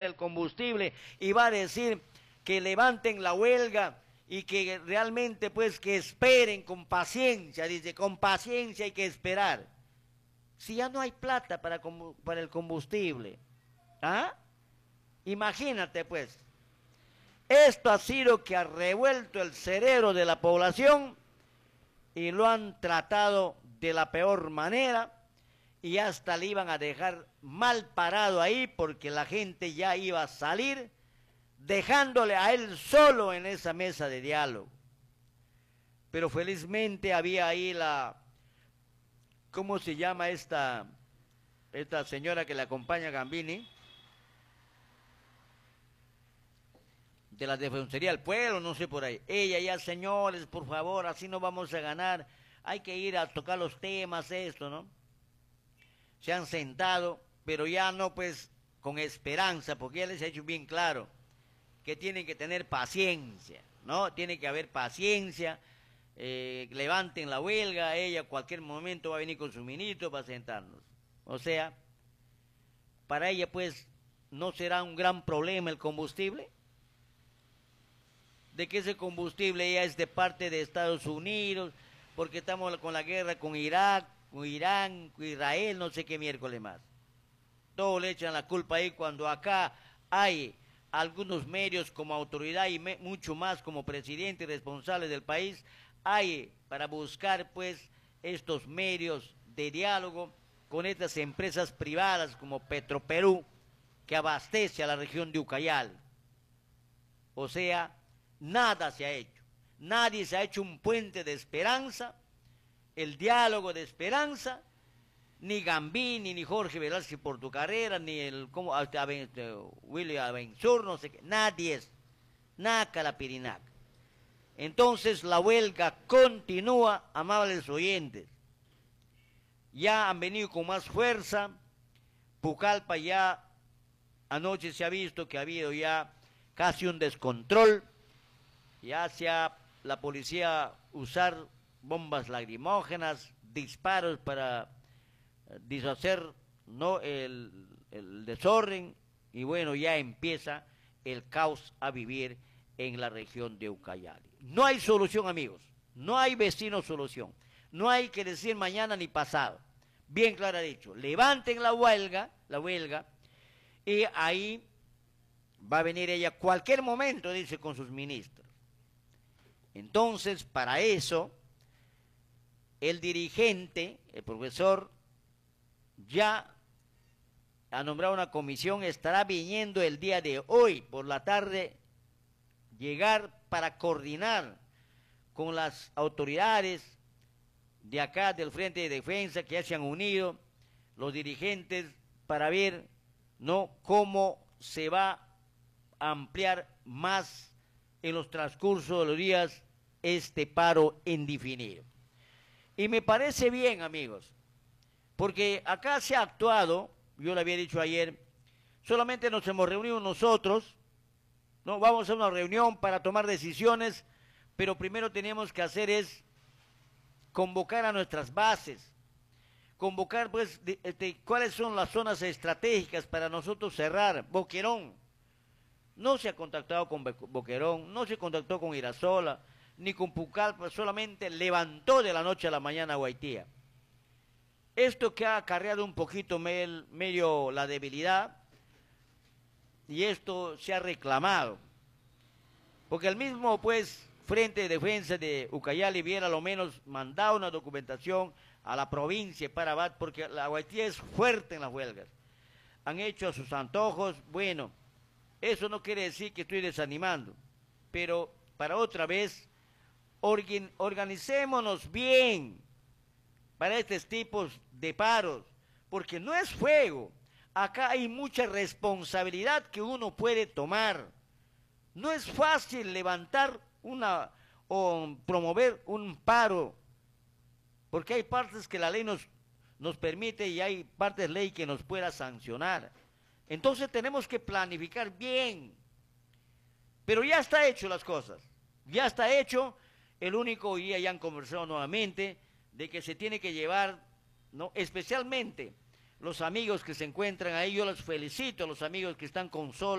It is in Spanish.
el combustible y va a decir que levanten la huelga y que realmente pues que esperen con paciencia, dice, con paciencia hay que esperar. Si ya no hay plata para el combustible, ¿ah? Imagínate pues, esto ha sido que ha revuelto el cerebro de la población y lo han tratado de la peor manera y hasta le iban a dejar mal parado ahí porque la gente ya iba a salir dejándole a él solo en esa mesa de diálogo. Pero felizmente había ahí ¿cómo se llama esta señora que le acompaña a Gambini? De la Defensoría del Pueblo, no sé por ahí. Ella ya, señores, por favor, así no vamos a ganar. Hay que ir a tocar los temas, esto, ¿no? Se han sentado, pero ya no pues con esperanza, porque ya les ha hecho bien claro que tienen que tener paciencia, ¿no? Tiene que haber paciencia, levanten la huelga, ella cualquier momento va a venir con su ministro para sentarnos. O sea, para ella pues no será un gran problema el combustible, de que ese combustible ya es de parte de Estados Unidos, porque estamos con la guerra con Irak, con Irán, con Israel, no sé qué miércoles más. Todos le echan la culpa ahí cuando acá hay algunos medios como autoridad y mucho más como presidente y responsable del país, hay para buscar pues estos medios de diálogo con estas empresas privadas como Petroperú, que abastece a la región de Ucayali. O sea, nada se ha hecho, nadie se ha hecho un puente de esperanza, el diálogo de esperanza, ni Gambini, ni Jorge Velázquez Portocarrera, ni William Abensur, no sé qué, nadie es, naca la pirinaca. Entonces la huelga continúa, amables oyentes. Ya han venido con más fuerza, Pucallpa ya anoche se ha visto que ha habido ya casi un descontrol, ya sea la policía usar bombas lacrimógenas, disparos para deshacer no el desorden, y bueno, ya empieza el caos a vivir en la región de Ucayali. No hay solución, amigos, no hay vecino solución, no hay que decir mañana ni pasado. Bien claro ha dicho, levanten la huelga, y ahí va a venir ella cualquier momento, dice, con sus ministros. Entonces, para eso, el dirigente, el profesor, ya ha nombrado una comisión, estará viniendo el día de hoy, por la tarde, llegar para coordinar con las autoridades de acá, del Frente de Defensa, que ya se han unido, los dirigentes, para ver, ¿no?, cómo se va a ampliar más en los transcurso de los días este paro indefinido. Y me parece bien, amigos, porque acá se ha actuado, yo le había dicho ayer, solamente nos hemos reunido nosotros, no vamos a una reunión para tomar decisiones, pero primero tenemos que hacer es convocar a nuestras bases, convocar pues cuáles son las zonas estratégicas para nosotros cerrar. Boquerón no se ha contactado con Boquerón, no se contactó con Irasola, ni con Pucallpa, solamente levantó de la noche a la mañana a Guaitía. Esto que ha acarreado un poquito medio la debilidad, y esto se ha reclamado, porque el mismo pues Frente de Defensa de Ucayali hubiera lo menos mandado una documentación a la provincia de Parabat, porque la Guaitía es fuerte en las huelgas, han hecho a sus antojos. Bueno, eso no quiere decir que estoy desanimando, pero para otra vez, organicémonos bien para estos tipos de paros, porque no es fuego, acá hay mucha responsabilidad que uno puede tomar. No es fácil levantar o promover un paro, porque hay partes que la ley nos permite y hay partes de ley que nos pueda sancionar. Entonces tenemos que planificar bien, pero ya está hecho las cosas, ya está hecho. El único día ya han conversado nuevamente de que se tiene que llevar, ¿no?, especialmente los amigos que se encuentran ahí. Yo los felicito a los amigos que están con Sol